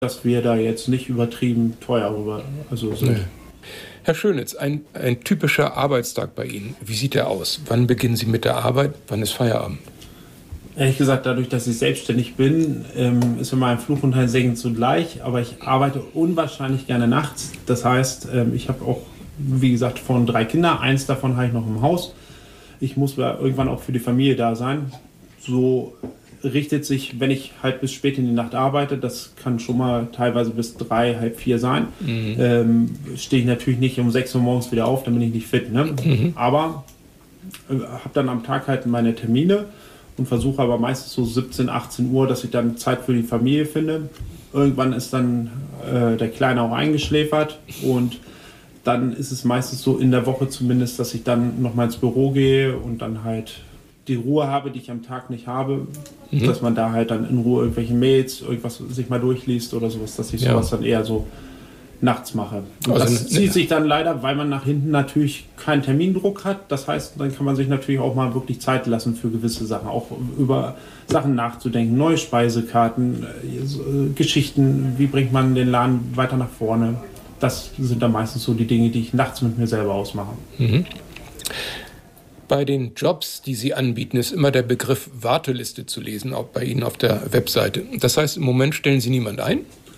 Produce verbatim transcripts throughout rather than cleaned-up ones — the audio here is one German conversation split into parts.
dass wir da jetzt nicht übertrieben teuer rüber also sind. Nee. Herr Schönitz, ein, ein typischer Arbeitstag bei Ihnen, wie sieht der aus? Wann beginnen Sie mit der Arbeit? Wann ist Feierabend? Ehrlich gesagt, dadurch, dass ich selbstständig bin, ähm, ist immer ein Fluch und ein Segen zugleich. Aber ich arbeite unwahrscheinlich gerne nachts. Das heißt, ähm, ich habe auch, wie gesagt, von drei Kinder. Eins davon habe ich noch im Haus. Ich muss irgendwann auch für die Familie da sein. So richtet sich, wenn ich halt bis spät in die Nacht arbeite, das kann schon mal teilweise bis drei, halb vier sein, mhm. ähm, stehe ich natürlich nicht um sechs Uhr morgens wieder auf, dann bin ich nicht fit. Ne? Mhm. Aber äh, habe dann am Tag halt meine Termine und versuche aber meistens so siebzehn, achtzehn Uhr, dass ich dann Zeit für die Familie finde. Irgendwann ist dann äh, der Kleine auch eingeschläfert und dann ist es meistens so in der Woche zumindest, dass ich dann nochmal ins Büro gehe und dann halt die Ruhe habe, die ich am Tag nicht habe, mhm. dass man da halt dann in Ruhe irgendwelche Mails, irgendwas sich mal durchliest oder sowas, dass ich ja. sowas dann eher so nachts mache. Und also das zieht ne, sich dann leider, weil man nach hinten natürlich keinen Termindruck hat. Das heißt, dann kann man sich natürlich auch mal wirklich Zeit lassen für gewisse Sachen, auch über Sachen nachzudenken, neue Speisekarten, äh, Geschichten, wie bringt man den Laden weiter nach vorne. Das sind dann meistens so die Dinge, die ich nachts mit mir selber ausmache. Mhm. Bei den Jobs, die Sie anbieten, ist immer der Begriff Warteliste zu lesen, auch bei Ihnen auf der Webseite. Das heißt, im Moment stellen Sie niemand ein?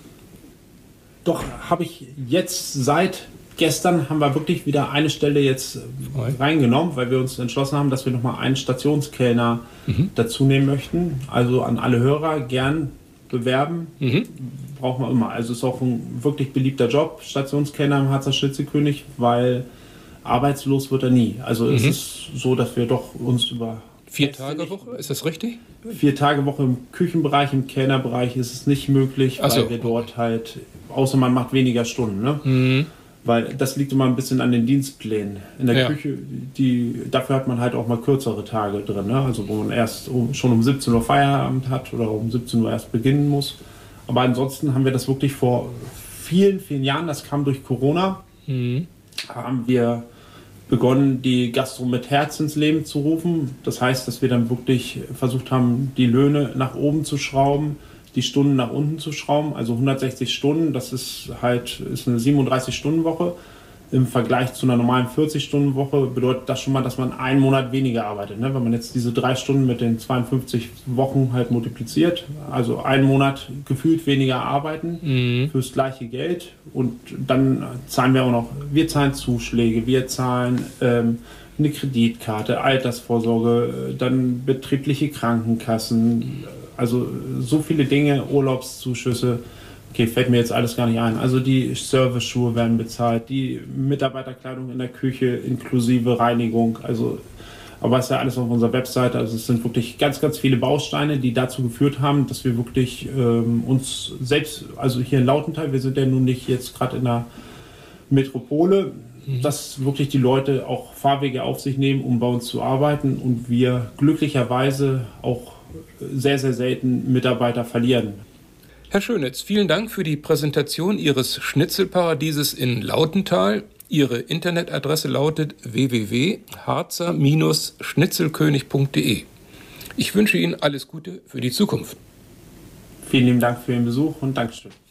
Doch, habe ich jetzt seit gestern haben wir wirklich wieder eine Stelle jetzt okay. reingenommen, weil wir uns entschlossen haben, dass wir nochmal einen Stationskellner mhm. dazu nehmen möchten. Also an alle Hörer gern bewerben. Mhm. Braucht man immer. Also ist auch ein wirklich beliebter Job, Stationskellner im Harzer Schnitzelkönig, weil arbeitslos wird er nie. Also mhm. es ist so, dass wir doch uns über... Vier Tage Woche, ist das richtig? Vier Tage Woche im Küchenbereich, im Kellnerbereich ist es nicht möglich, weil so. wir dort halt, außer man macht weniger Stunden, ne? Mhm. Weil das liegt immer ein bisschen an den Dienstplänen. In der ja. Küche, die, dafür hat man halt auch mal kürzere Tage drin, ne? Also wo man erst um, schon um siebzehn Uhr Feierabend hat oder um siebzehn Uhr erst beginnen muss. Aber ansonsten haben wir das wirklich vor vielen, vielen Jahren, das kam durch Corona, mhm. haben wir begonnen, die Gastro mit Herz ins Leben zu rufen. Das heißt, dass wir dann wirklich versucht haben, die Löhne nach oben zu schrauben, die Stunden nach unten zu schrauben. Also hundertsechzig Stunden, das ist halt ist eine siebenunddreißig-Stunden-Woche. Im Vergleich zu einer normalen vierzig-Stunden-Woche bedeutet das schon mal, dass man einen Monat weniger arbeitet. Ne? Wenn man jetzt diese drei Stunden mit den zweiundfünfzig Wochen halt multipliziert, also einen Monat gefühlt weniger arbeiten mhm. fürs gleiche Geld. Und dann zahlen wir auch noch, wir zahlen Zuschläge, wir zahlen ähm, eine Kreditkarte, Altersvorsorge, dann betriebliche Krankenkassen, also so viele Dinge, Urlaubszuschüsse. Okay, fällt mir jetzt alles gar nicht ein. Also die Service-Schuhe werden bezahlt, die Mitarbeiterkleidung in der Küche inklusive Reinigung. Also, aber es ist ja alles auf unserer Webseite. Also es sind wirklich ganz, ganz viele Bausteine, die dazu geführt haben, dass wir wirklich ähm, uns selbst, also hier in Lautenthal, wir sind ja nun nicht jetzt gerade in der Metropole, mhm. dass wirklich die Leute auch Fahrwege auf sich nehmen, um bei uns zu arbeiten und wir glücklicherweise auch sehr, sehr selten Mitarbeiter verlieren. Herr Schönitz, vielen Dank für die Präsentation Ihres Schnitzelparadieses in Lautenthal. Ihre Internetadresse lautet w w w punkt harzer Bindestrich schnitzelkönig punkt de. Ich wünsche Ihnen alles Gute für die Zukunft. Vielen lieben Dank für Ihren Besuch und Dankeschön.